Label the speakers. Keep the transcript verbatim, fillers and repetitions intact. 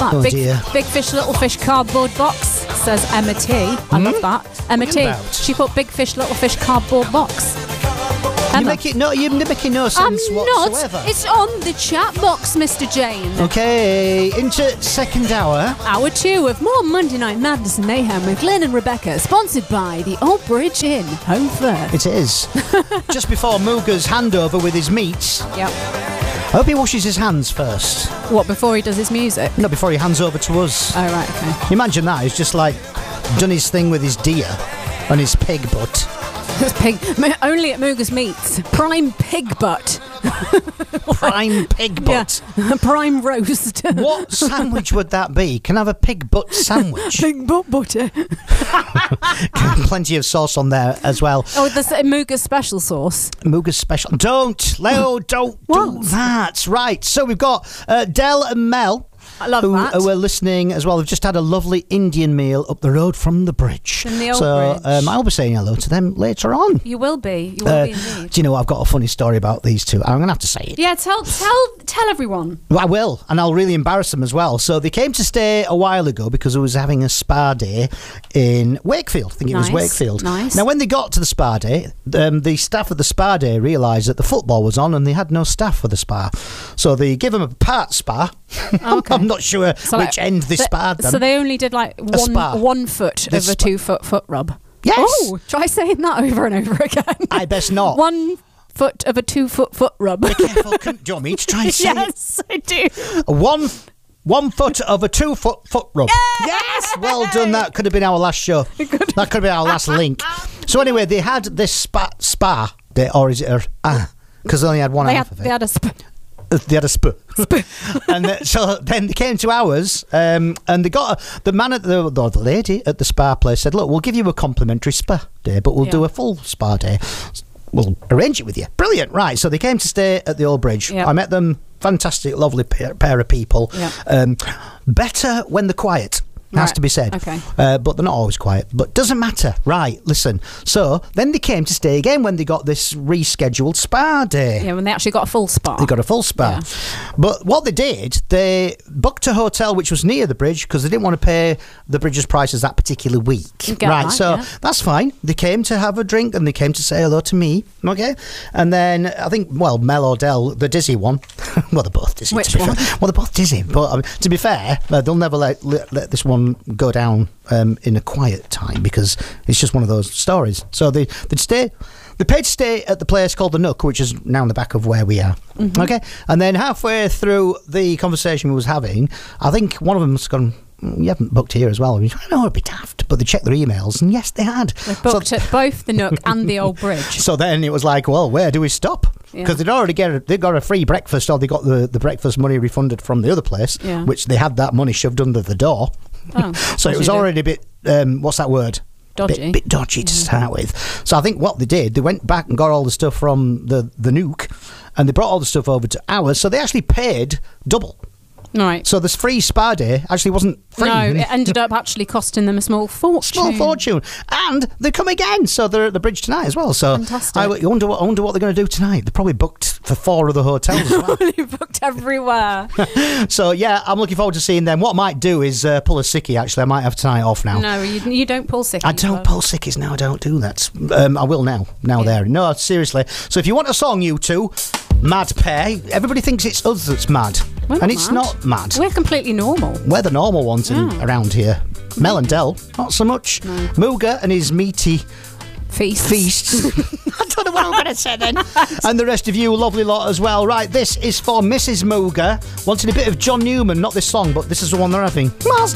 Speaker 1: that?
Speaker 2: Oh,
Speaker 1: big,
Speaker 2: dear.
Speaker 1: big fish, little fish cardboard box, says Emma T. I
Speaker 2: Hmm?
Speaker 1: love that. Emma
Speaker 2: What
Speaker 1: T.
Speaker 2: about?
Speaker 1: She put big fish, little fish cardboard box.
Speaker 2: You
Speaker 1: Emma.
Speaker 2: make it no, you're making no
Speaker 1: I'm
Speaker 2: sense
Speaker 1: not.
Speaker 2: whatsoever.
Speaker 1: It's on the chat box, Mister Jane.
Speaker 2: Okay, into second hour.
Speaker 1: Hour two of more Monday Night Madness and Mayhem with Glenn and Rebecca, sponsored by the Old Bridge Inn, home first.
Speaker 2: It is. Just before Mooga's handover with his meats.
Speaker 1: Yep.
Speaker 2: I hope he washes his hands first.
Speaker 1: What, before he does his music?
Speaker 2: No, before he hands over to us.
Speaker 1: Oh, right, okay.
Speaker 2: Imagine that. He's just like done his thing with his deer and his pig butt.
Speaker 1: It's pig. Only at Mooga's Meats. Prime pig butt.
Speaker 2: Prime pig butt.
Speaker 1: Yeah. Prime roast.
Speaker 2: What sandwich would that be? Can I have a pig butt sandwich?
Speaker 1: Pig butt butter.
Speaker 2: Plenty of sauce on there as well.
Speaker 1: Oh, there's a Mooga's special sauce.
Speaker 2: Mooga's special. Don't, Leo, don't
Speaker 1: What?
Speaker 2: do that. Right, so we've got uh, Del and Mel.
Speaker 1: I love
Speaker 2: who
Speaker 1: that.
Speaker 2: who are listening as well. They've just had a lovely Indian meal up the road from the bridge.
Speaker 1: From the old
Speaker 2: so
Speaker 1: bridge.
Speaker 2: Um, I'll be saying hello to them later on.
Speaker 1: You will be. You will
Speaker 2: Uh,
Speaker 1: be indeed.
Speaker 2: do you know, I've got a funny story about these two. I'm going to have to say it.
Speaker 1: Yeah, tell tell tell everyone.
Speaker 2: Well, I will, and I'll really embarrass them as well. So they came to stay a while ago because I was having a spa day in Wakefield. I think it
Speaker 1: Nice,
Speaker 2: was Wakefield.
Speaker 1: nice.
Speaker 2: Now, when they got to the spa day, um, the staff of the spa day realised that the football was on and they had no staff for the spa. So they give them a part spa.
Speaker 1: Okay.
Speaker 2: I'm not sure
Speaker 1: So,
Speaker 2: which
Speaker 1: like,
Speaker 2: end they
Speaker 1: the-
Speaker 2: sparred them.
Speaker 1: So they only did like one
Speaker 2: spa.
Speaker 1: one foot
Speaker 2: The
Speaker 1: of a
Speaker 2: spa-
Speaker 1: two foot foot rub.
Speaker 2: Yes.
Speaker 1: Oh, try saying that over and over again.
Speaker 2: I best not.
Speaker 1: One foot of a two foot foot rub.
Speaker 2: Be careful. Can, do you want me to try and say
Speaker 1: Yes, I do.
Speaker 2: it? One, one foot of a two foot foot rub. Yes, well done. That could have been our last show. That could have been our last link. So anyway, they had this spa, spa day, or is it a, ah, because they only had one
Speaker 1: They
Speaker 2: half
Speaker 1: had,
Speaker 2: of it.
Speaker 1: they had a sp-
Speaker 2: Uh, They had a sp. and uh, so then they came to ours, um, and they got a, the man at the, or the lady at the spa place said, "Look, we'll give you a complimentary spa day, but we'll
Speaker 1: Yeah.
Speaker 2: do a full spa day. We'll arrange it with you." Brilliant, right? So they came to stay at the Old Bridge.
Speaker 1: Yeah.
Speaker 2: I met them. Fantastic, lovely pair, pair of people.
Speaker 1: Yeah.
Speaker 2: Um, better when they're quiet. Has
Speaker 1: Right.
Speaker 2: to be said.
Speaker 1: Okay.
Speaker 2: Uh, but they're not always quiet. But doesn't matter. Right, listen. So then they came to stay again when they got this rescheduled spa day.
Speaker 1: yeah, when they actually got a full spa.
Speaker 2: They got a full spa. But what they did, they booked a hotel which was near the bridge because they didn't want to pay the bridge's prices that particular week.
Speaker 1: Get
Speaker 2: right,
Speaker 1: that,
Speaker 2: so
Speaker 1: yeah.
Speaker 2: that's fine. They came to have a drink and they came to say hello to me. Okay. And then I think, well, Mel or Del, the dizzy one. Well, they're both dizzy.
Speaker 1: Which
Speaker 2: to be
Speaker 1: one?
Speaker 2: Fair. Well, they're both dizzy. But I mean, to be fair, uh, they'll never let, let, let this one go down um, in a quiet time because it's just one of those stories. So they, they'd stay. They paid to stay at the place called the Nook, which is now in the back of where we are.
Speaker 1: Mm-hmm.
Speaker 2: Okay, and then halfway through the conversation we was having, I think one of them's gone, "You haven't booked here as well." I know it'd be daft, but they checked their emails, and yes, they had.
Speaker 1: They booked
Speaker 2: so,
Speaker 1: at both the Nook and the Old Bridge.
Speaker 2: so then it was like, well, where do we stop? Because
Speaker 1: Yeah.
Speaker 2: they'd already get a, they got a free breakfast, or they got the, the breakfast money refunded from the other place,
Speaker 1: Yeah.
Speaker 2: which they had that money shoved under the door.
Speaker 1: Oh,
Speaker 2: So it was
Speaker 1: you do.
Speaker 2: already a bit, um, what's that word?
Speaker 1: Dodgy.
Speaker 2: Bit, bit dodgy to start with. So I think what they did, they went back and got all the stuff from the, the Nook, and they brought all the stuff over to ours, so they actually paid double.
Speaker 1: Right.
Speaker 2: So this free spa day actually wasn't free.
Speaker 1: No, it ended up actually costing them a small fortune.
Speaker 2: Small fortune. And they come again, so they're at the bridge tonight as well. So
Speaker 1: Fantastic.
Speaker 2: I wonder what, I wonder what they're going to do tonight. They're probably booked for four other hotels as well.
Speaker 1: They booked everywhere.
Speaker 2: So yeah, I'm looking forward to seeing them. What I might do is uh, pull a sickie, actually. I might have tonight off now.
Speaker 1: No, you, you don't pull sick.
Speaker 2: I don't pull sickies now. I don't do that. Um, I will now. Now
Speaker 1: Yeah.
Speaker 2: there. No, seriously. So if you want a song, you two, mad pair. Everybody thinks it's us that's mad,
Speaker 1: We're
Speaker 2: and
Speaker 1: not
Speaker 2: it's
Speaker 1: mad.
Speaker 2: not mad.
Speaker 1: We're completely normal.
Speaker 2: We're the normal ones in,
Speaker 1: Yeah.
Speaker 2: around here. Mel and Del, not so much. Mooga and his meaty
Speaker 1: Feast.
Speaker 2: feasts. I don't know what I'm going to say then. And the rest of you, lovely lot as well. Right, this is for Missus Mooga. Wanted a bit of John Newman, not this song, but this is the one they're having. Miles